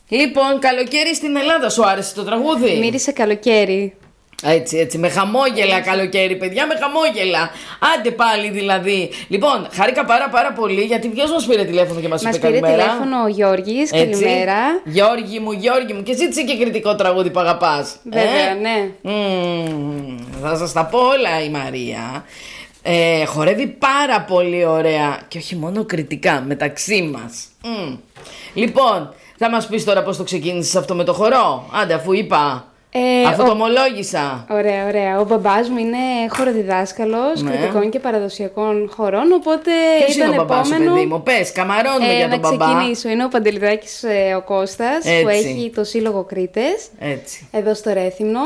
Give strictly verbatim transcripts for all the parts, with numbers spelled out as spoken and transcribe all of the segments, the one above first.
Λοιπόν, καλοκαίρι στην Ελλάδα, σου άρεσε το τραγούδι? Μύρισε καλοκαίρι. Έτσι, έτσι, με χαμόγελα καλοκαίρι, παιδιά, με χαμόγελα. Άντε πάλι δηλαδή. Λοιπόν, χάρηκα πάρα πάρα πολύ γιατί ποιος μας πήρε τηλέφωνο και μας, μας είπε καλημέρα. Μας πήρε τηλέφωνο ο Γιώργης, καλημέρα. Γιώργη μου, Γιώργη μου, και ζήτησε και κριτικό τραγούδι που αγαπάς. Βέβαια, ε? ναι. Mm, θα σας τα πω όλα η Μαρία. Ε, χορεύει πάρα πολύ ωραία και όχι μόνο κριτικά, μεταξύ μας. Mm. Λοιπόν, θα μας πεις τώρα πώς το ξεκίνησες αυτό με το χορό? Άντε, αφού είπα. Ε, Αφού ο... το ομολόγησα. Ωραία, ωραία. Ο μπαμπάς μου είναι χοροδιδάσκαλος, ναι, κριτικών και παραδοσιακών χορών. Οπότε ποιος ήταν είναι ο μπαμπάς επόμενο... σου, παιδί μου? Πες, καμαρώνουμε ε, για τον μπαμπά. Να ξεκινήσω. Είναι ο Παντελιδάκης ε, ο Κώστας, έτσι, που έχει το Σύλλογο Κρήτες. Έτσι. Εδώ στο Ρέθυμνο.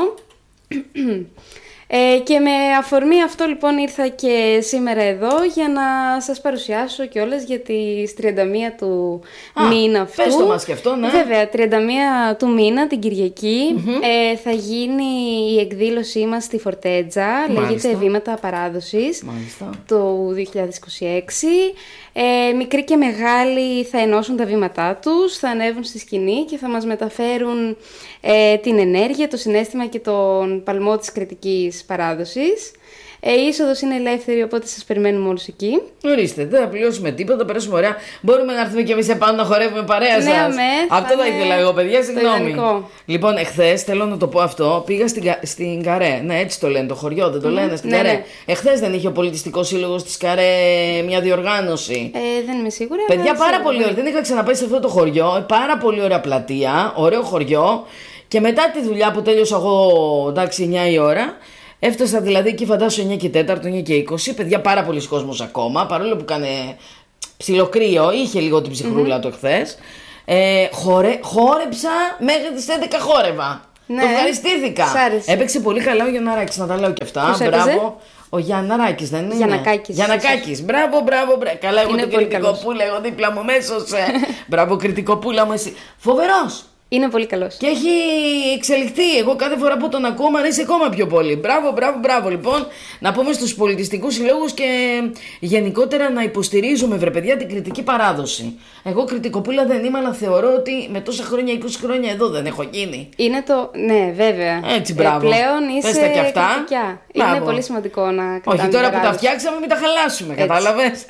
Ε, και με αφορμή αυτό λοιπόν ήρθα και σήμερα εδώ για να σας παρουσιάσω κιόλας για τις τριάντα μία του Α, μήνα αυτού. Πες το μας και αυτό, ναι. Βέβαια, τριάντα μία του μήνα την Κυριακή mm-hmm. ε, θα γίνει η εκδήλωσή μας στη Φορτέτζα. Μάλιστα. Λέγεται Βήματα Παράδοσης. Μάλιστα. Το δύο χιλιάδες είκοσι έξι. Ε, μικροί και μεγάλοι θα ενώσουν τα βήματά τους, θα ανέβουν στη σκηνή και θα μας μεταφέρουν ε, την ενέργεια, το συναίσθημα και τον παλμό της κριτικής παράδοσης. Ε, η είσοδος είναι ελεύθερη, οπότε σας περιμένουμε όλους εκεί. Ορίστε, δεν θα πληρώσουμε τίποτα, θα περάσουμε ωραία. Μπορούμε να έρθουμε κι εμείς επάνω να χορεύουμε παρέα σας. Ναι, αμέ, αυτό θα ήθελα εγώ, παιδιά, συγγνώμη. Λοιπόν, εχθές θέλω να το πω αυτό. Πήγα στην, στην Καρέ. Ναι, έτσι το λένε, το χωριό, δεν το mm-hmm. λένε στην ναι, Καρέ. Ναι. Εχθές δεν είχε ο Πολιτιστικός Σύλλογος της Καρέ μια διοργάνωση? Ε, δεν είμαι σίγουρη. Παιδιά, πάρα πολύ ωραία. Δεν είχα ξαναπάει σε αυτό το χωριό. Πάρα πολύ ωραία πλατεία, ωραίο χωριό. Και μετά τη δουλειά που τέλειωσα εγώ, εντάξει, εννιά η ώρα. Έφτασα δηλαδή εκεί, φαντάσου, εννιά και τέσσερα, εννιά και είκοσι. Παιδιά, πάρα πολλοί κόσμος ακόμα. Παρόλο που κάνε ψιλοκρύο, είχε λίγο την ψυχρούλα mm-hmm. το χθες. Ε, χορε, χόρεψα μέχρι τις έντεκα, χόρευα. Ναι. Το ευχαριστήθηκα. Έπαιξε πολύ καλά ο Γιανναράκης, να τα λέω και αυτά. Ποιος μπράβο. Έπαιζε? Ο Γιανναράκης δεν είναι? Γιαννακάκης. Γιαννακάκης. Μπράβο, μπράβο, μπράβο. Καλά, εγώ την κριτικοπούλα, εγώ δίπλα μου μέσος. Μπράβο, κριτικοπούλα μου εσύ. Φοβερός. Είναι πολύ καλός. Και έχει εξελιχθεί. Εγώ κάθε φορά που τον ακούω μου αρέσει ακόμα πιο πολύ. Μπράβο, μπράβο, μπράβο. Λοιπόν, να πούμε στους πολιτιστικούς συλλόγους και γενικότερα να υποστηρίζουμε, βρε παιδιά, την κριτική παράδοση. Εγώ κριτικοπούλα δεν είμαι, αλλά θεωρώ ότι με τόσα χρόνια, είκοσι χρόνια εδώ δεν έχω γίνει. Είναι το. Ναι, βέβαια. Έτσι, μπράβο. Ε, πλέον είσαι και αυτά. κριτικιά. Είναι πολύ σημαντικό να κρατάμε. Όχι, τώρα που τα φτιάξαμε, μην τα χαλάσουμε. Κατάλαβες.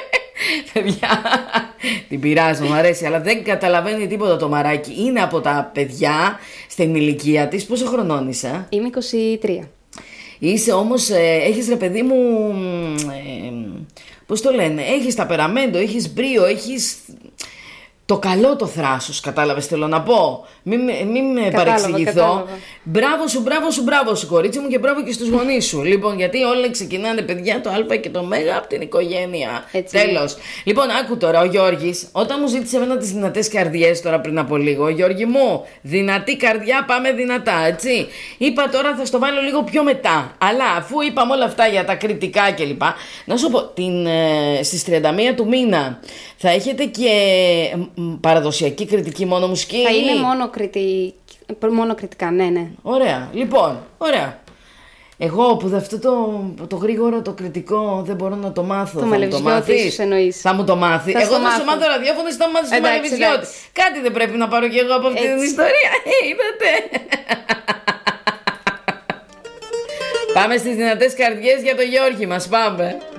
Παιδιά, την πειράζω, μου αρέσει, αλλά δεν καταλαβαίνει τίποτα το μαράκι. Είναι από τα παιδιά στην ηλικία της. Πόσο χρονών είσαι? Είμαι είκοσι τρία. Είσαι όμως, ε, έχεις ρε παιδί μου, ε, πώς το λένε, έχεις ταπεραμέντο, έχεις μπρίο, έχεις το καλό το θράσος, κατάλαβες θέλω να πω. Μην, μην με παρεξηγηθώ. Κατάλαβα. Μπράβο σου, μπράβο σου, μπράβο σου, κορίτσι μου, και μπράβο και στους γονείς σου. Λοιπόν, γιατί όλα ξεκινάνε, παιδιά, το Α και το Μ από την οικογένεια. Τέλος. Λοιπόν, άκου τώρα, ο Γιώργης, όταν μου ζήτησε εμένα τις δυνατές καρδιές τώρα πριν από λίγο, Γιώργη μου, δυνατή καρδιά, πάμε δυνατά, έτσι. Είπα τώρα θα στο βάλω λίγο πιο μετά. Αλλά αφού είπαμε όλα αυτά για τα κριτικά κλπ. Να σου πω, την, ε, στις τριάντα μία του μήνα θα έχετε και παραδοσιακή κριτική, μόνο μουσική? Θα είναι μόνο, κριτική, μόνο κριτικά, ναι, ναι. Ωραία, λοιπόν, ωραία. Εγώ που αυτό το, το γρήγορο το κριτικό δεν μπορώ να το μάθω. Το Μαλεβιζιώτη σου εννοείς? Θα μου το μάθει. Θα εγώ θα μάθω. σου μάθω ραδιόφωνο, εσύ θα μου μάθεις το Μαλεβιζιώτη. Κάτι δεν πρέπει να πάρω κι εγώ από αυτή την ιστορία. Είδατε. Πάμε στις δυνατές καρδιές για το Γιώργη μας, πάμε.